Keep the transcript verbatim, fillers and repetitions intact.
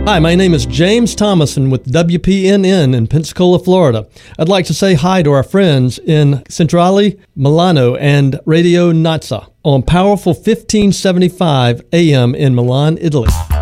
Hi, my name is James Thomason with W P N N in Pensacola, Florida. I'd like to say hi to our friends in Centrale, Milano, and Radio Nazza on Powerful fifteen seventy-five A M in Milan, Italy.